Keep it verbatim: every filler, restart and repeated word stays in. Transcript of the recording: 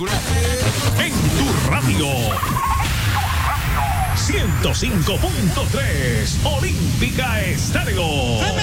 En tu radio. ciento cinco punto tres Olímpica Estéreo.